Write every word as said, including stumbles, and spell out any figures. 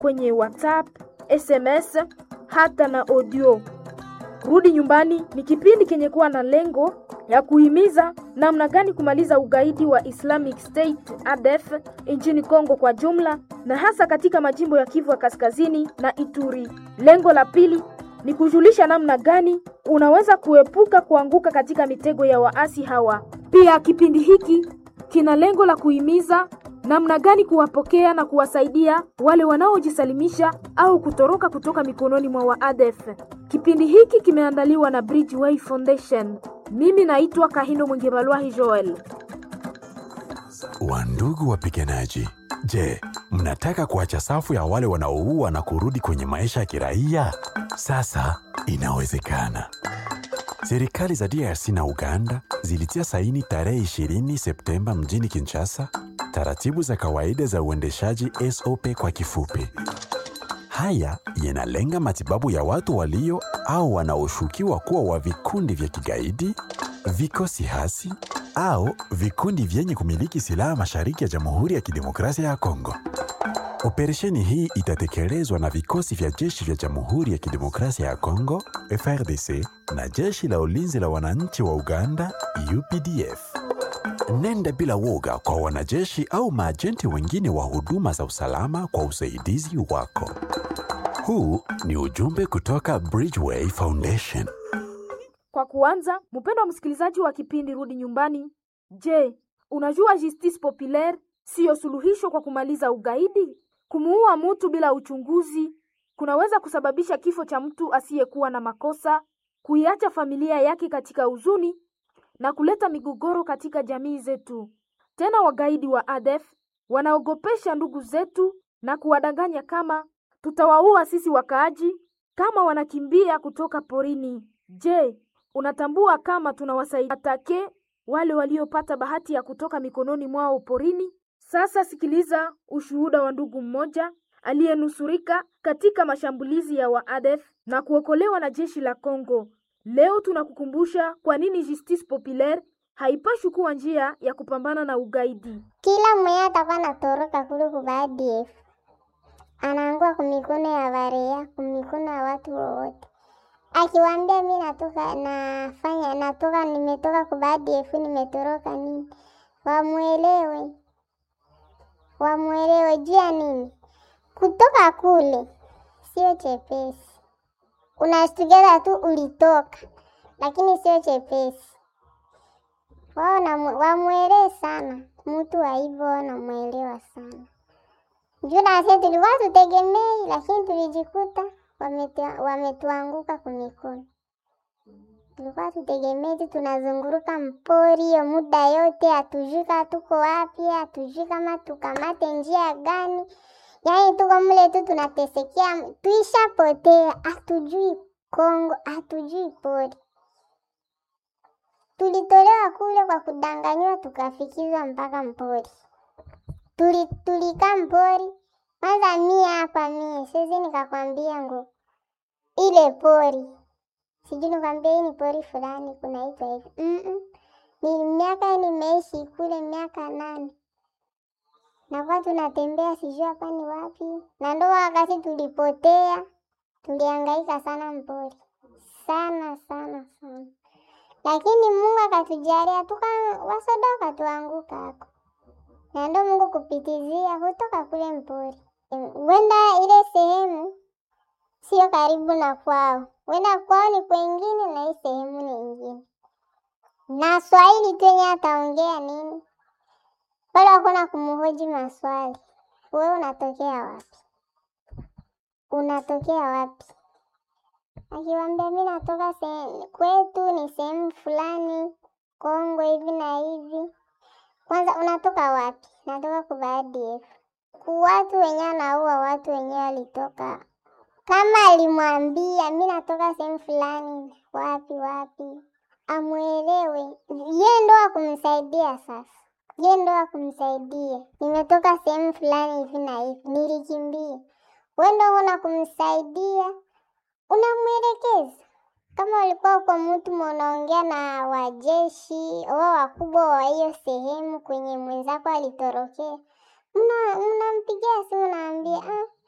kwenye WhatsApp, S M S hata na audio. Rudi Nyumbani ni kipindi kenye kuwa na lengo ya kuhimiza namna gani kumaliza ugaidi wa Islamic State A D F nchini Kongo kwa jumla na hasa katika majimbo ya Kivu ya Kaskazini na Ituri. Lengo la pili ni kujulisha namna gani unaweza kuepuka kuanguka katika mitego ya waasi hawa. Pia kipindi hiki kina lengo la kuhimiza namna gani kuwapokea na kuwasaidia wale wanaojisalimisha au kutoroka kutoka mikononi mwa wa A D F. Kipindi hiki kimeandaliwa na Bridgeway Foundation. Mimi naitwa Kahindo Mwengebalwahi Joel. Wandugu wapiganaji, je, mnataka kuacha safu ya wale wanaoua na kurudi kwenye maisha ya kiraia? Sasa inawezekana. Serikali za D R C na Uganda zilitia saini tarehe ishirini Septemba mjini Kinshasa taratibu za kawaida za uendeshaji S O P kwa kifupi. Haya yanalenga matibabu ya watu walio au wanaoshukiwa kuwa wa vikundi vya kigaidi, vikosi hasi au vikundi vyenye kumiliki silaha mashariki ya Jamhuri ya Kidemokrasia ya Kongo. Operesheni hii itatekelezwa na vikosi vya jeshi vya Jamhuri ya Kidemokrasia ya Kongo, F A R D C, na jeshi la ulinzi la wananchi wa Uganda, U P D F. Nenda bila woga kwa wanajeshi au maajenti wengine wa huduma za usalama kwa usaidizi wako. Huu ni ujumbe kutoka Bridgeway Foundation. Kwa kuanza, mpendwa msikilizaji wa kipindi Rudi Nyumbani, je, unajua justice populaire sio suluhisho kwa kumaliza ugaidi? Kumuua mtu bila uchunguzi kunaweza kusababisha kifo cha mtu asiyekuwa na makosa, kuiacha familia yake katika huzuni na kuleta migogoro katika jamii zetu. Tena wagaidi wa A D F wanaogopesha ndugu zetu na kuwadanganya kama tutawaua sisi wakaaji kama wanakimbia kutoka porini. Je, unatambua kama tunawasaidia atake wale waliopata bahati ya kutoka mikononi mwao porini? Sasa sikiliza ushuhuda wa ndugu mmoja aliyenusurika katika mashambulizi ya wa A D F na kuokolewa na jeshi la Kongo. Leo tunakukumbusha kwa nini justice populaire haipashi kuwa njia ya kupambana na ugaidi. Kila mmoja atakuwa anatoroka kule kwa A D F, anaangua kumikono ya barea, kumikono ya watu wote. Akiwaambia mimi natoka nafanya natoka nimetoka kwa A D F, nimetoroka nini? Wamuelewe. Wamuelewe juu ya nini? Kutoka kule sio chepesi. Unashtukia tu ulitoka, lakini sio chepesi. Wao na wamuelewe sana. Mtu wa hivyo wanamuelewa sana. Juu na sisi tulikuwa tutegemei, lakini tulijikuta wametuanguka kumikono. Tulikuwa tutegemei tunazunguruka mpori ya muda yote, hatujui tuko wapi, hatujui kama tukamate njia gani. Yaani tuko mle tu tunatesekea, tuishapotea, hatujui Kongo, hatujui pori. Tulitolewa kule kwa kudanganywa tukafikizwa mpaka mpori. Tuli tulika mpori. Kwanza mimi hapa mimi, siwezi nikakwambia ngo ile pori. Sijui nikwambia hii ni pori fulani kunaitwa hivi. Mhm. Ni miaka nimeishi kule miaka nane. Na kwa tunatembea sijui hapa ni wapi. Na ndo wakati tulipotea, tulihangaika sana mpori. Sana sana sana. Lakini Mungu akatujalia tuka wasodoka tuanguka hapo. Na ndo Mungu kupitizia kutoka kule mpori. Wenda ile sehemu sio karibu na kwao. Wenda kwao ni kwingine na hii sehemu ni nyingine. Na Swahili tu yenye ataongea nini? Wala hakuna kumhoji maswali. Wewe unatokea wapi? Unatokea wapi? Akiwaambia mimi natoka sehemu kwetu ni sehemu fulani Kongo hivi na hivi. Kwanza unatoka wapi? Natoka kwa A D F. Kwa watu wenyewe anaua watu wenyewe walitoka. Kama alimwambia mimi natoka sehemu fulani wapi wapi, amuelewe. Yeye ndo akumsaidia sasa. Yeye ndo akumsaidia. Nimetoka sehemu fulani hivi na hivi, nilikimbia. Wewe ndo una kumsaidia, unamuelekeza. Kama ulikuwa kwa mtu mnaongea na wajeshi wao wakubwa wa hiyo sehemu kwenye mwenzako alitorokea, mna mnampigia simu naambia ah